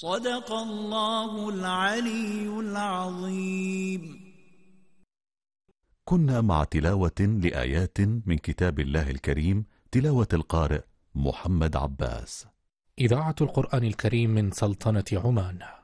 صدق الله العلي العظيم. كنا مع تلاوة لآيات من كتاب الله الكريم، تلاوة القارئ محمد عباس. إذاعة القرآن الكريم من سلطنة عمان.